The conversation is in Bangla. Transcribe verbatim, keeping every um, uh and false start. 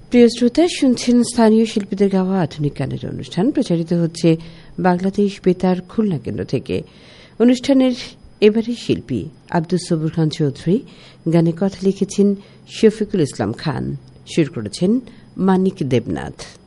প্রিয় শ্রোতা, শুনছেন স্থানীয় শিল্পীদের গাওয়া আধুনিক গানের অনুষ্ঠান। প্রচারিত হচ্ছে বাংলাদেশ বেতার খুলনা কেন্দ্র থেকে। অনুষ্ঠানের এবারের শিল্পী আব্দুস সবুর খান চৌধুরী। গানে কথা লিখেছেন শফিকুল ইসলাম খান। সুর করেছেন মানিক দেবনাথ।